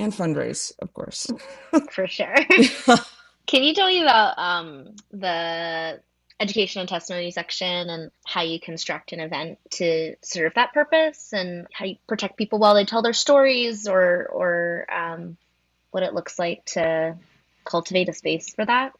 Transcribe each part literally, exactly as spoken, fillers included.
and fundraise, of course. For sure. Can you tell me about um, the education and testimony section and how you construct an event to serve that purpose and how you protect people while they tell their stories or or um, what it looks like to cultivate a space for that?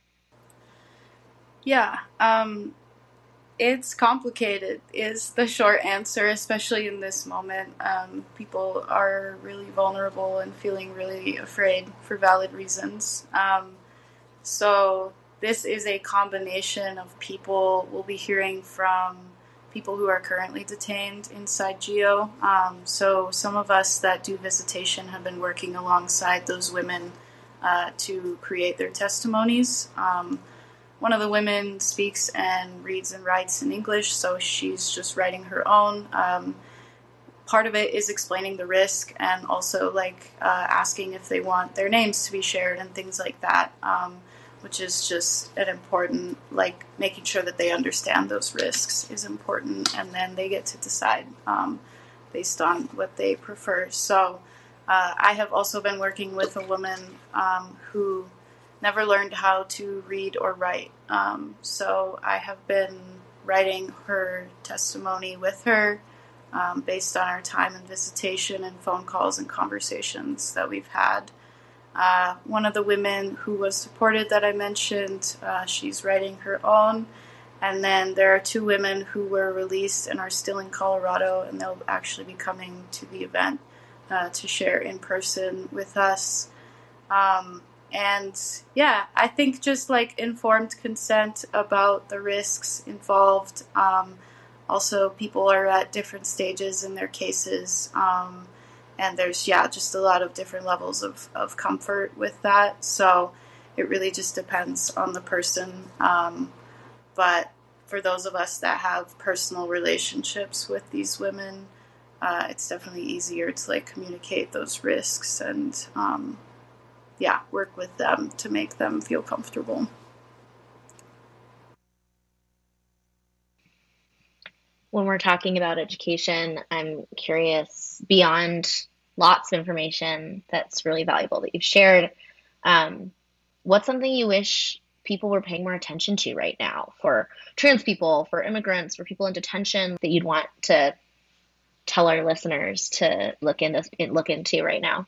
Yeah, um, it's complicated, is the short answer, especially in this moment. Um, people are really vulnerable and feeling really afraid for valid reasons. Um, so, this is a combination of people. We'll be hearing from people who are currently detained inside GEO. Um, so, some of us that do visitation have been working alongside those women uh, to create their testimonies. Um, one of the women speaks and reads and writes in English, so she's just writing her own. Um, part of it is explaining the risk and also like uh, asking if they want their names to be shared and things like that, um, which is just an important, like making sure that they understand those risks is important, and then they get to decide um, based on what they prefer. So uh, I have also been working with a woman um, who never learned how to read or write. Um, so I have been writing her testimony with her um, based on our time in visitation and phone calls and conversations that we've had. Uh, one of the women who was supported that I mentioned, uh, she's writing her own. And then there are two women who were released and are still in Colorado, and they'll actually be coming to the event uh, to share in person with us. Um, and yeah, I think just like informed consent about the risks involved. Um, also, people are at different stages in their cases. Um, and there's, yeah, just a lot of different levels of, of comfort with that. So it really just depends on the person. Um, but for those of us that have personal relationships with these women, uh, it's definitely easier to like communicate those risks and, um, yeah, work with them to make them feel comfortable. When we're talking about education, I'm curious beyond lots of information that's really valuable that you've shared. Um, what's something you wish people were paying more attention to right now for trans people, for immigrants, for people in detention that you'd want to tell our listeners to look into look into right now?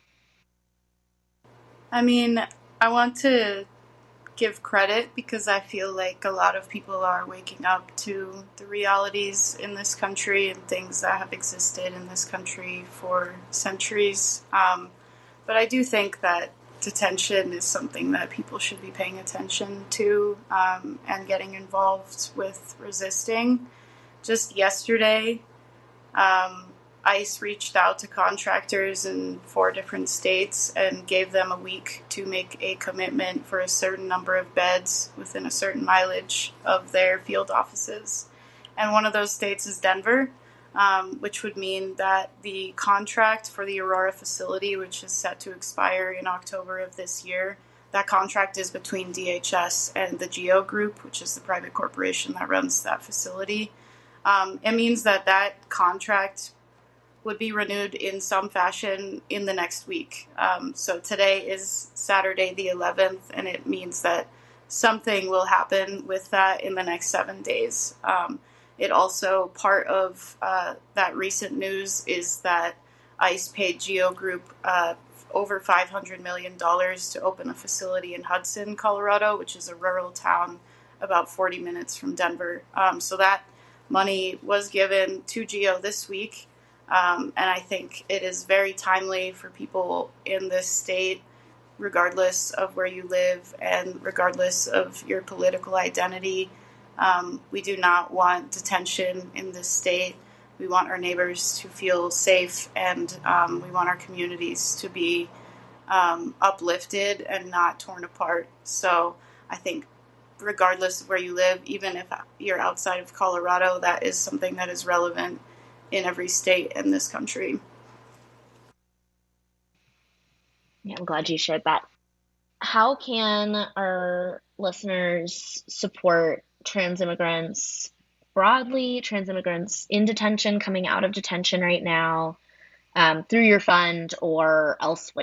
I mean, I want to give credit because I feel like a lot of people are waking up to the realities in this country and things that have existed in this country for centuries. Um, but I do think that detention is something that people should be paying attention to um, and getting involved with resisting. Just yesterday, um, ICE reached out to contractors in four different states and gave them a week to make a commitment for a certain number of beds within a certain mileage of their field offices. And one of those states is Denver, um, which would mean that the contract for the Aurora facility, which is set to expire in October of this year, that contract is between D H S and the GEO Group, which is the private corporation that runs that facility. Um, it means that that contract would be renewed in some fashion in the next week. Um, so today is Saturday the eleventh, and it means that something will happen with that in the next seven days. Um, it also, part of uh, that recent news is that ICE paid GEO Group uh, over five hundred million dollars to open a facility in Hudson, Colorado, which is a rural town about forty minutes from Denver. Um, so that money was given to GEO this week. Um, and I think it is very timely for people in this state, regardless of where you live and regardless of your political identity. Um, we do not want detention in this state. We want our neighbors to feel safe, and um, we want our communities to be um, uplifted and not torn apart. So I think regardless of where you live, even if you're outside of Colorado, that is something that is relevant in every state in this country. Yeah, I'm glad you shared that. How can our listeners support trans immigrants broadly, trans immigrants in detention, coming out of detention right now, um, through your fund or elsewhere?